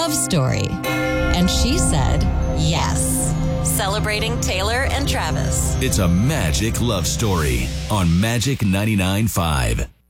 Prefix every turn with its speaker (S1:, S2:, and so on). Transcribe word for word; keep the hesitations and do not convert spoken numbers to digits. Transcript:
S1: love story? And she said, yes. Celebrating Taylor and Travis.
S2: It's a magic love story on Magic ninety-nine point five.